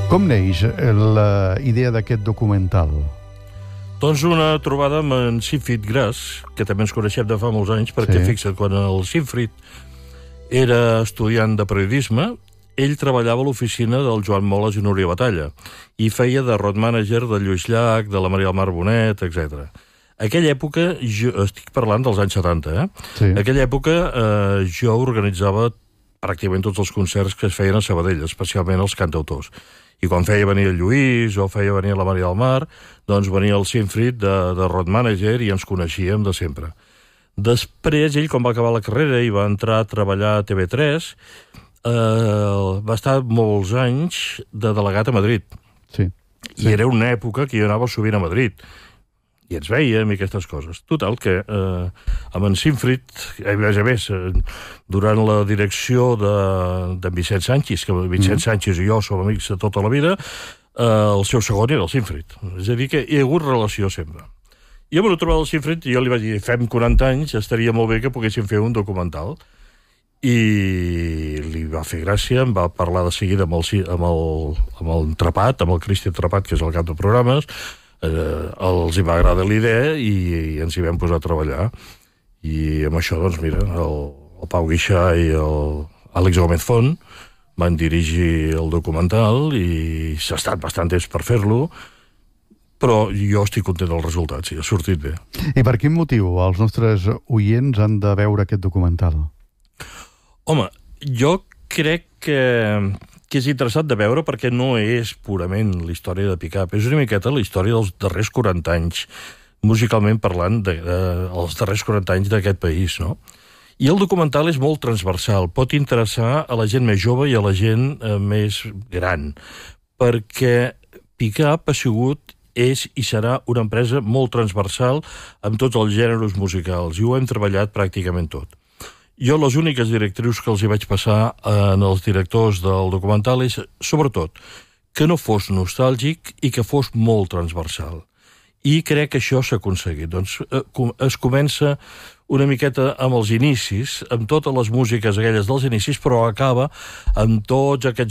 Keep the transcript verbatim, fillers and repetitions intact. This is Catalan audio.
Com neix la idea d'aquest documental? Doncs una trobada amb en Siegfried Grass, que també ens coneixem de fa molts anys, perquè Sí. fixa't, quan el Siegfried era estudiant de periodisme, ell treballava a l'oficina del Joan Moles i Núria Batalla i feia de road manager de Lluís Llach, de la Maria del Mar Bonet, etcètera. Aquella època, jo, estic parlant dels anys setanta, eh? Sí. Aquella època eh, jo organitzava pràcticament tots els concerts que es feien a Sabadell, especialment els cantautors. I quan feia venir el Lluís o feia venir la Maria del Mar, doncs venia el Siegfried de, de road manager i ens coneixíem de sempre. Després, ell, quan va acabar la carrera i va entrar a treballar a T V tres, eh, va estar molts anys de delegat a Madrid. Sí. I era una època que jo anava sovint a Madrid. I ens veiem i aquestes coses. Total, que eh, amb en Siegfried, a més a més, eh, durant la direcció de, de Vicent Sánchez, que Vicent mm. Sánchez i jo som amics de tota la vida, eh, el seu segon era el Siegfried. És a dir, que hi ha hagut relació sempre. Jo m'ho trobava el Siegfried i jo li vaig dir, fem quaranta anys, estaria molt bé que poguéssim fer un documental. I li va fer gràcia, em va parlar de seguida amb el, amb el, amb el Trapat, amb el Cristian Trapat, que és el cap de programes. Eh, els hi va agradar la idea i, i ens hi vam posar a treballar. I amb això, doncs mira, el, el Pau Guixà i el Àlex Gómez Font van dirigir el documental i s'ha estat bastant temps per fer-lo, però jo estic content del resultat, sí, ha sortit bé. I per quin motiu els nostres oients han de veure aquest documental? Home, jo crec que, que és interessant de veure perquè no és purament la història de Pick-up, és una miqueta la història dels darrers quaranta anys, musicalment parlant, de, de, els darrers quaranta anys d'aquest país, no? I el documental és molt transversal, pot interessar a la gent més jove i a la gent eh, més gran, perquè Pick-up ha sigut, és i serà una empresa molt transversal amb tots els gèneres musicals, i ho hem treballat pràcticament tot. Jo les úniques directrius que els hi vaig passar en els directors del documental és, sobretot, que no fos nostàlgic i que fos molt transversal. I crec que això s'ha aconseguit. Doncs es comença una miqueta amb els inicis, amb totes les músiques aquelles dels inicis, però acaba amb tots aquests